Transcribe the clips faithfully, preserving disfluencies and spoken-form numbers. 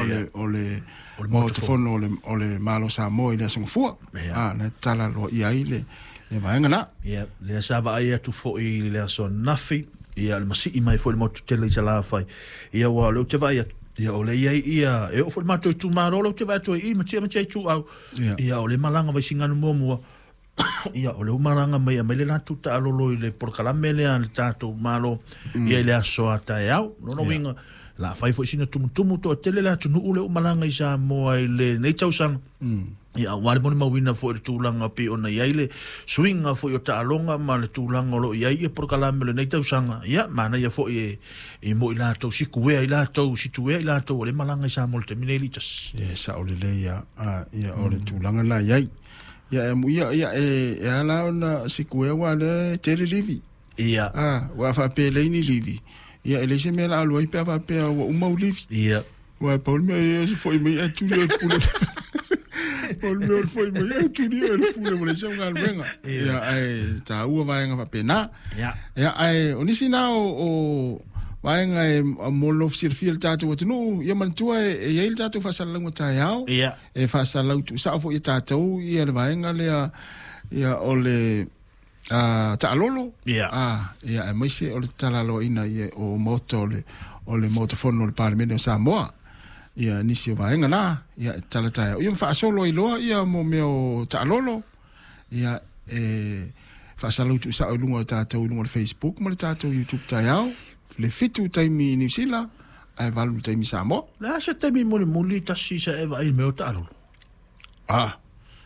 le o le mo te fono o le o le malo sa mo i le song fu ah na tala lo ia ile e vai ngana ia le sa va ia tu fo i le so nafi ia le masi i mai fo le mo te le sala fai ia wa lo te vai ia o le ia ia e o fo ma tu maro lo te vai tu i ma te ma te tu au ia o le malanga vai singa no mo ia o le umaranga mai mai le natu ta alolo i le porkalame le an tato malo ia le aso ata e au no no winga la fai fo sina tumu tumu to tele la tu ule umaranga i sa mo ai le nei tausang ia wale moni mawina fo i tūlanga pi ona ia le swinga fo i o ta alonga ma le tūlanga lo ia i porkalame le nei tausanga ia mana ia fo i i mo i lato sikue i lato situe i lato le malanga i sa mo le temine litas ia sa o le le ia ia o le tūlanga la iai ia e ia ia e e ala na sikue wa le tele livi ia ah wa fa pe le ni livi ia ele se me la lo i pe fa pe wa uma livi ia wa paul me e foi me e tu le pule paul me foi me e tu le pule mo le se ngal venga ia ai ta u va nga fa pe na ia ia ai onisi na o vai nga molof sirfiel tatu wat no ia man tua e il tatu fa salang ta yao ia e fa salang tu sa fo ia tatu ia vai nga le ia ole a ta lolo ia ah ia mai se ole tala lo ina ia o moto le ole moto fono le parlamento Samoa ia nisi vai nga na ia tala ta ia fa solo i lo ia mo meo ta lolo ia e fa salang tu sa lunga tatu lunga Facebook mo tatu YouTube ta yao le fitu taimi New Zealand ai valu taimi Samoa la se taimi mo le muli tasi sa eva il meo talo ah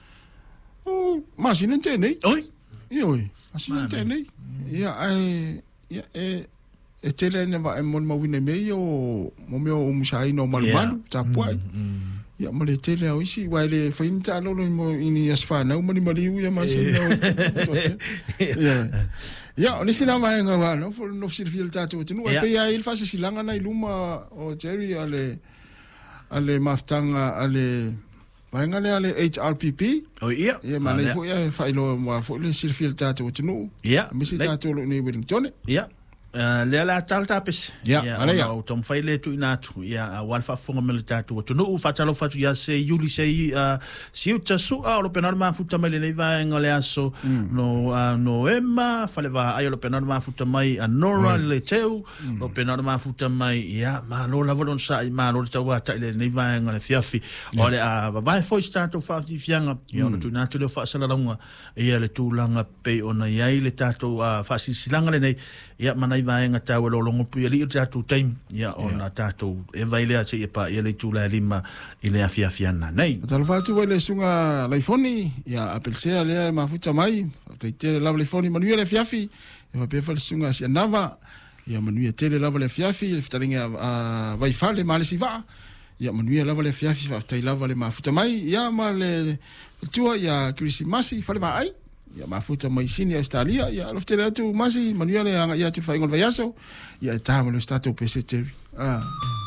oh masina tene oi oi masina tene ia ai ia e e tele ne va mo mo wine me yo mo me o musai no malu malu ta puai ia mo le tele o isi wa le fainta lo mo ini asfa na mo ni mali ia masina ia ia oni sina mai nga wa no no sirfil tatu tu no pe ia il fa silanga na iluma o Jerry ale ale maftanga ale vai nga le ale H R P P o ia ia ma le fo ia fa ilo ma fo le sirfil tatu tu no ia mi si tatu lo ni Wellington ia le ala tal tapes ia ala ia o tom faile tu inatu ia wal fa fonga milita tu tu no fa talo fa tu ia se yuli se si uta su a lo penal ma futa mai le va ngale aso no no emma fa le va ai lo penal ma futa mai a nora le teu lo penal ma futa mai ia ma lo la volon sa ma lo ta wa ta le ne va ngale fiafi o le a va foi stato fa di fianga ia no tu natu le fa sala longa ia le tu langa pe ona ia le tato fa si silanga le nei ia mana vai nga tau lo longo pu ili tatu time ia ona tatu e vai le ati pa ile tu la lima ile afia fiana nei tal fatu le sunga laifoni ia apelsea le ma futa mai te tele la laifoni manu le fiafi e va pe fal sunga si nava ia manu e tele la le fiafi le fitalinga vai fale male si va ia manu e la le fiafi va tai la le ma futa mai ia ma le tua ia Christmas fale va ai ia mafuta mai sini Australia ia lo tele tu masi manuele anga ia tu fa ingol vayaso ia ta mo lo stato pesete ah